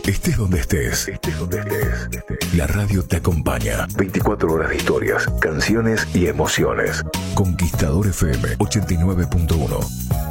Estés donde estés. La radio te acompaña. 24 horas de historias, canciones y emociones. Conquistador FM 89.1.